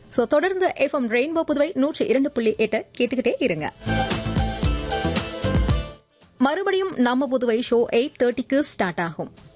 So தொடர்ந்து FM rainbow Puduvai 102.8 கேட்டுக்கிட்டே இருங்க. மறுபடியும் நம்ம புதுவை ஷோ 8:30க்கு ஸ்டார்ட் ஆகும்.